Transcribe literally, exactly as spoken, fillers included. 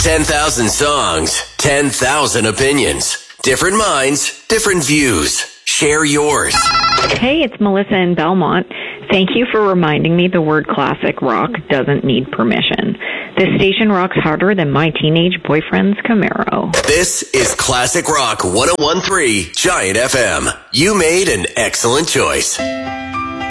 ten thousand songs, ten thousand opinions. Different minds, different views. Share yours. Hey, it's Melissa in Belmont. Thank you for reminding me the word classic rock doesn't need permission. This station rocks harder than my teenage boyfriend's Camaro. This is Classic Rock one oh one point three Giant F M. You made an excellent choice.